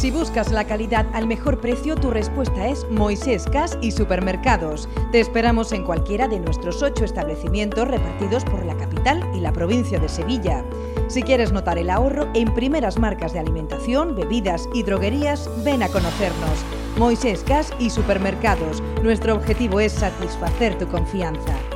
Si buscas la calidad al mejor precio, tu respuesta es Moisés Cas y Supermercados. Te esperamos en cualquiera de nuestros 8 establecimientos repartidos por la capital y la provincia de Sevilla. Si quieres notar el ahorro en primeras marcas de alimentación, bebidas y droguerías, ven a conocernos. Moisés Cas y Supermercados. Nuestro objetivo es satisfacer tu confianza.